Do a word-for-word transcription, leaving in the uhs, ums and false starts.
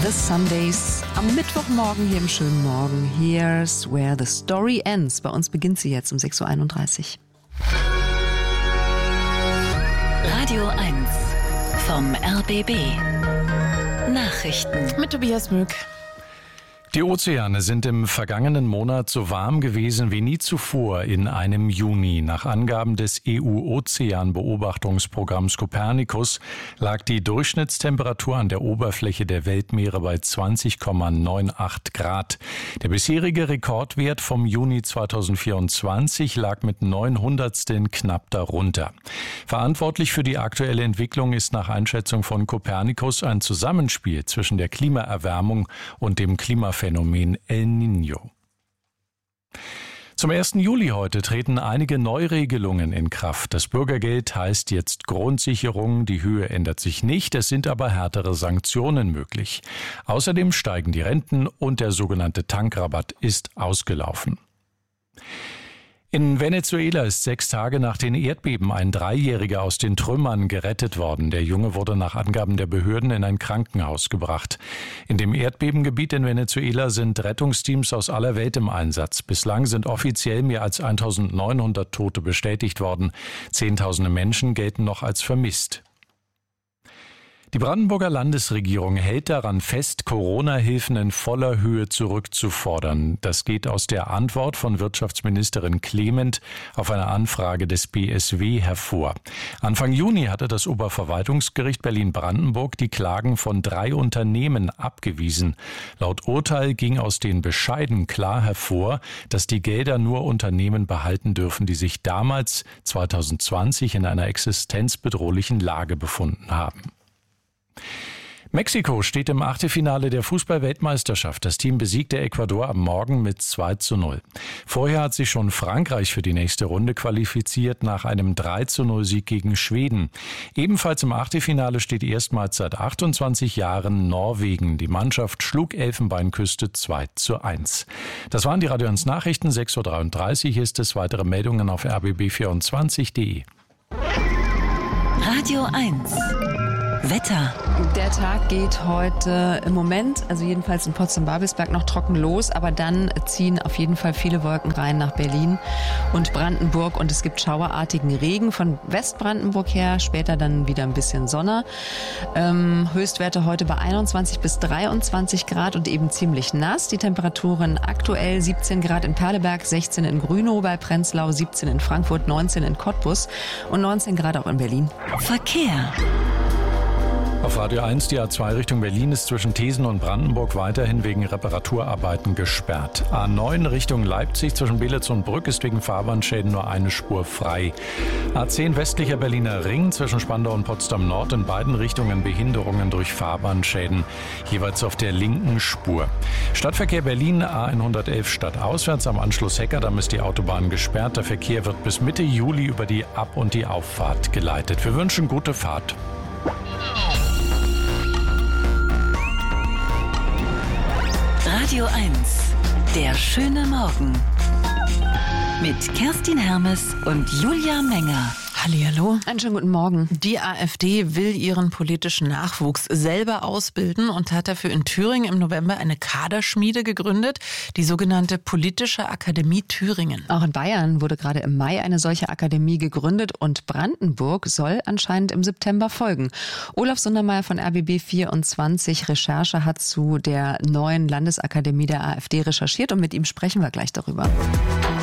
The Sundays am Mittwochmorgen hier im schönen Morgen. Here's where the story ends. Bei uns beginnt sie jetzt um sechs Uhr einunddreißig. Radio eins vom R B B. Nachrichten mit Tobias Möck. Die Ozeane sind im vergangenen Monat so warm gewesen wie nie zuvor in einem Juni. Nach Angaben des E U-Ozeanbeobachtungsprogramms Copernicus lag die Durchschnittstemperatur an der Oberfläche der Weltmeere bei zwanzig Komma achtundneunzig Grad. Der bisherige Rekordwert vom Juni zweitausendvierundzwanzig lag mit neun Hundertsteln knapp darunter. Verantwortlich für die aktuelle Entwicklung ist nach Einschätzung von Copernicus ein Zusammenspiel zwischen der Klimaerwärmung und dem Klimaphänomen Phänomen El Niño. Zum ersten Juli heute treten einige Neuregelungen in Kraft. Das Bürgergeld heißt jetzt Grundsicherung, die Höhe ändert sich nicht, es sind aber härtere Sanktionen möglich. Außerdem steigen die Renten und der sogenannte Tankrabatt ist ausgelaufen. In Venezuela ist sechs Tage nach den Erdbeben ein Dreijähriger aus den Trümmern gerettet worden. Der Junge wurde nach Angaben der Behörden in ein Krankenhaus gebracht. In dem Erdbebengebiet in Venezuela sind Rettungsteams aus aller Welt im Einsatz. Bislang sind offiziell mehr als eintausendneunhundert Tote bestätigt worden. Zehntausende Menschen gelten noch als vermisst. Die Brandenburger Landesregierung hält daran fest, Corona-Hilfen in voller Höhe zurückzufordern. Das geht aus der Antwort von Wirtschaftsministerin Clement auf eine Anfrage des B S W hervor. Anfang Juni hatte das Oberverwaltungsgericht Berlin-Brandenburg die Klagen von drei Unternehmen abgewiesen. Laut Urteil ging aus den Bescheiden klar hervor, dass die Gelder nur Unternehmen behalten dürfen, die sich damals zweitausendzwanzig in einer existenzbedrohlichen Lage befunden haben. Mexiko steht im Achtelfinale der Fußball-Weltmeisterschaft. Das Team besiegte Ecuador am Morgen mit zwei zu null. Vorher hat sich schon Frankreich für die nächste Runde qualifiziert nach einem drei zu null Sieg gegen Schweden. Ebenfalls im Achtelfinale steht erstmals seit achtundzwanzig Jahren Norwegen. Die Mannschaft schlug Elfenbeinküste zwei zu eins. Das waren die Radio eins Nachrichten. sechs Uhr dreiunddreißig ist es. Weitere Meldungen auf r b b vierundzwanzig punkt de. Radio eins Wetter. Der Tag geht heute im Moment, also jedenfalls in Potsdam-Babelsberg, noch trocken los, aber dann ziehen auf jeden Fall viele Wolken rein nach Berlin und Brandenburg und es gibt schauerartigen Regen von Westbrandenburg her, später dann wieder ein bisschen Sonne. Ähm, Höchstwerte heute bei einundzwanzig bis dreiundzwanzig Grad und eben ziemlich nass. Die Temperaturen aktuell siebzehn Grad in Perleberg, sechzehn in Grünow bei Prenzlau, siebzehn in Frankfurt, neunzehn in Cottbus und neunzehn Grad auch in Berlin. Verkehr. Auf Radio eins, die A zwei Richtung Berlin ist zwischen Thesen und Brandenburg weiterhin wegen Reparaturarbeiten gesperrt. A neun Richtung Leipzig zwischen Belitz und Brück ist wegen Fahrbahnschäden nur eine Spur frei. A zehn westlicher Berliner Ring zwischen Spandau und Potsdam Nord in beiden Richtungen Behinderungen durch Fahrbahnschäden, jeweils auf der linken Spur. Stadtverkehr Berlin A hundertelf stadtauswärts am Anschluss Heckerdamm ist die Autobahn gesperrt. Der Verkehr wird bis Mitte Juli über die Ab- und die Auffahrt geleitet. Wir wünschen gute Fahrt. Radio eins, der schöne Morgen. Mit Kerstin Hermes und Julia Menger. Hallihallo. Einen schönen guten Morgen. Die AfD will ihren politischen Nachwuchs selber ausbilden und hat dafür in Thüringen im November eine Kaderschmiede gegründet, die sogenannte Politische Akademie Thüringen. Auch in Bayern wurde gerade im Mai eine solche Akademie gegründet und Brandenburg soll anscheinend im September folgen. Olaf Sundermeier von R B B vierundzwanzig Recherche hat zu der neuen Landesakademie der AfD recherchiert und mit ihm sprechen wir gleich darüber.